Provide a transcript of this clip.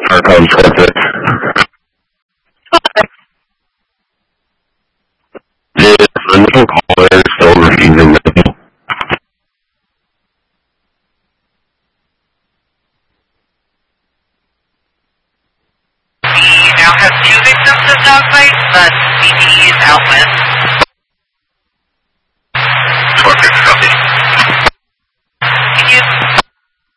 Narcom Scorpus. Yes, the initial caller is still refusing me. We now have 2 victims of dogfights, but CT is out with.